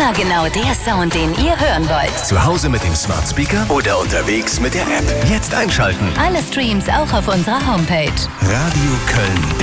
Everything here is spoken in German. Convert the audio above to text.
Immer genau der Sound, den ihr hören wollt. Zu Hause mit dem Smart Speaker oder unterwegs mit der App. Jetzt einschalten. Alle Streams auch auf unserer Homepage. Radio Köln.